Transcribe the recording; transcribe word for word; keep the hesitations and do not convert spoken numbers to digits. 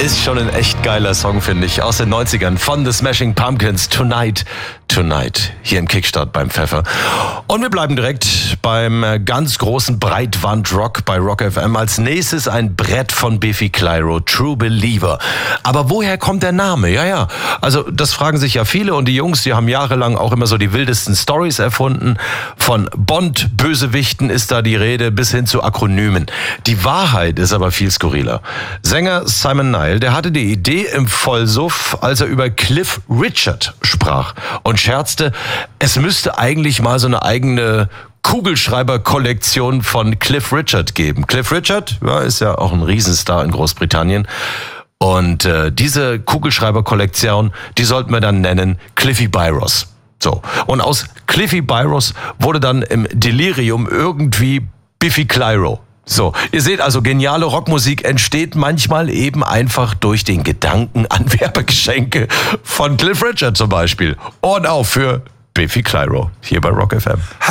Ist schon ein echt geiler Song, finde ich. Aus den neunzigern von The Smashing Pumpkins. Tonight, Tonight. Hier im Kickstart beim Pfeffer. Und wir bleiben direkt beim ganz großen Breitband-Rock bei Rock F M. Als nächstes ein Brett von Biffy Clyro, True Believer. Aber woher kommt der Name? Ja, ja. Also das fragen sich ja viele. Und die Jungs, die haben jahrelang auch immer so die wildesten Stories erfunden. Von Bond-Bösewichten ist da die Rede bis hin zu Akronymen. Die Wahrheit ist aber viel skurriler. Sänger Simon Nile, der hatte die Idee im Vollsuff, als er über Cliff Richard sprach und scherzte, es müsste eigentlich mal so eine eigene Kugelschreiber-Kollektion von Cliff Richard geben. Cliff Richard, ja, ist ja auch ein Riesenstar in Großbritannien. Und äh, diese Kugelschreiber-Kollektion, die sollten wir dann nennen Cliffy Byros. So. Und aus Cliffy Byros wurde dann im Delirium irgendwie Biffy Clyro. So, ihr seht also, geniale Rockmusik entsteht manchmal eben einfach durch den Gedanken an Werbegeschenke von Cliff Richard zum Beispiel. Und auch für Biffy Clyro hier bei Rock F M.